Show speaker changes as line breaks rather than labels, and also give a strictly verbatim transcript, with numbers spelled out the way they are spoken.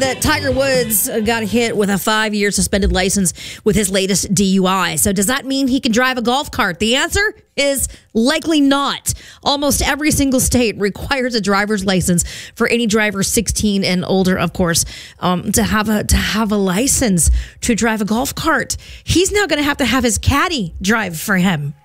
that Tiger Woods got hit with a five-year suspended license with his latest D U I. So does that mean he can drive a golf cart? The answer is likely not. Almost every single state requires a driver's license for any driver sixteen and older, of course, um, to have a to have a license to drive a golf cart. He's now going to have to have his caddy drive for him.